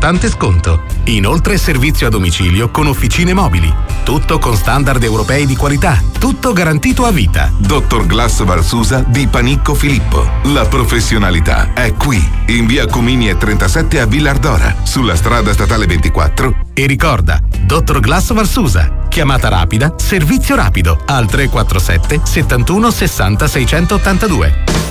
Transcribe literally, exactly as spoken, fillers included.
importante sconto. Inoltre servizio a domicilio con officine mobili. Tutto con standard europei di qualità. Tutto garantito a vita. Dottor Glass Valsusa di Panicco Filippo. La professionalità è qui. In via Comini e trentasette a Villardora, sulla strada statale ventiquattro. E ricorda, Dottor Glass Valsusa. Chiamata rapida, servizio rapido al tre quattro sette settantuno sessanta seicentottantadue.